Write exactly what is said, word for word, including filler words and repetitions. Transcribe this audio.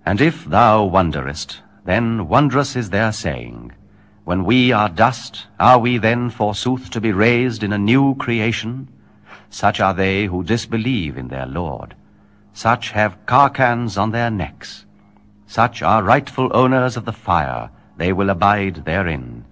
And if thou wonderest, then wondrous is their saying, When we are dust, are we then forsooth to be raised in a new creation? Such are they who disbelieve in their Lord. Such have carcans on their necks. Such are rightful owners of the fire, they will abide therein.